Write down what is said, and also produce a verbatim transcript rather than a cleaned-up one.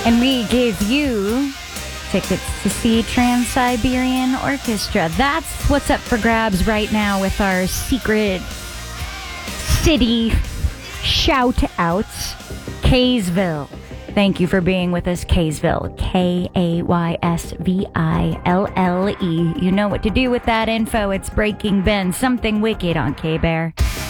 And we gave you tickets to see Trans-Siberian Orchestra. That's what's up for grabs right now with our secret city shout outs. Kaysville. Thank you for being with us, Kaysville. K A Y S V I L L E. You know what to do with that info. It's Breaking Ben, something wicked on K-Bear.